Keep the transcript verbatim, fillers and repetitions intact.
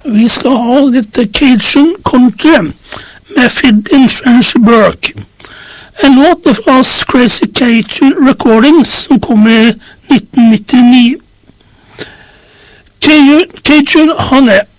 Vi skal ha litt Cajun country med Fid in French Burke. En låt fra Crazy Cajun Recordings som kom i nitten nittini. Cajun, Cajun han er